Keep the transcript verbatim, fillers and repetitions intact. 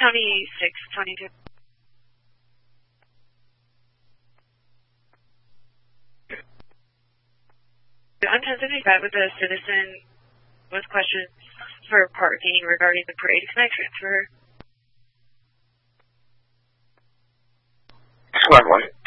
twenty-six twenty-two. On ten seventy-five with a citizen with questions for parking regarding the parade. Can I transfer? Squad one.